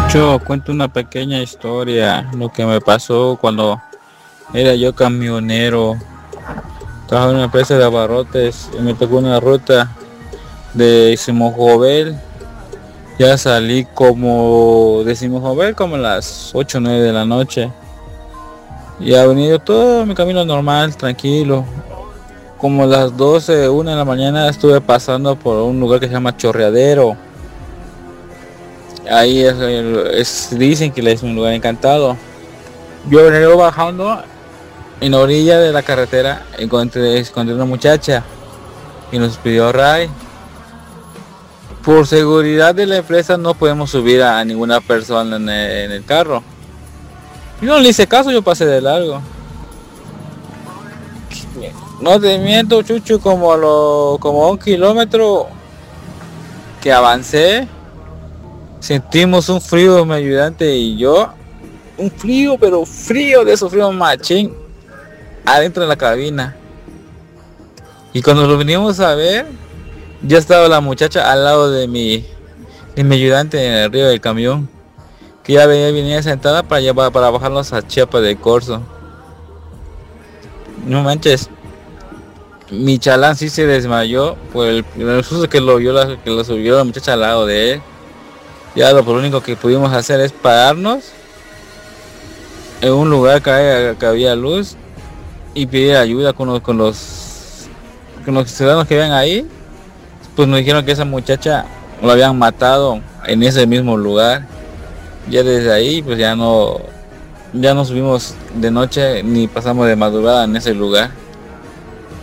Yo cuento una pequeña historia, lo que me pasó cuando era yo camionero. Trabajaba en una empresa de abarrotes y me tocó una ruta de Simojovel. Ya salí como de Simojovel como a las 8 o 9 de la noche. Y ha venido todo mi camino normal, tranquilo. Como a las 12, 1 de la mañana estuve pasando por un lugar que se llama Chorreadero. Ahí dicen que es un lugar encantado. Yo venía bajando en la orilla de la carretera, encontré una muchacha y nos pidió ray. Por seguridad de la empresa no podemos subir a ninguna persona en el carro. Yo no le hice caso, yo pasé de largo. No te miento, Chucho, como 1 kilómetro que avancé, sentimos un frío, mi ayudante y yo. Un frío, pero frío, de esos fríos machín, adentro de la cabina. Y cuando lo venimos a ver, ya estaba la muchacha al lado de mi ayudante en el río del camión, que ya venía sentada para bajarnos a Chiapa de Corzo. No manches, mi chalán sí se desmayó por el susto que lo vio, que lo subió la muchacha al lado de él. Ya lo único que pudimos hacer es pararnos en un lugar que había luz y pedir ayuda con los ciudadanos que ven ahí. Pues nos dijeron que esa muchacha lo habían matado en ese mismo lugar. Ya desde ahí pues ya no subimos de noche ni pasamos de madrugada en ese lugar.